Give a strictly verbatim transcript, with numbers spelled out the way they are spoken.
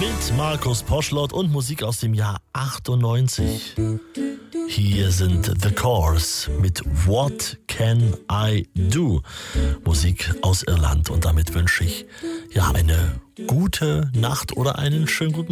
mit Markus Poschlott und Musik aus dem Jahr achtundneunzig. Hier sind The Corrs mit What Can I Do? Musik aus Irland, und damit wünsche ich ja eine gute Nacht oder einen schönen guten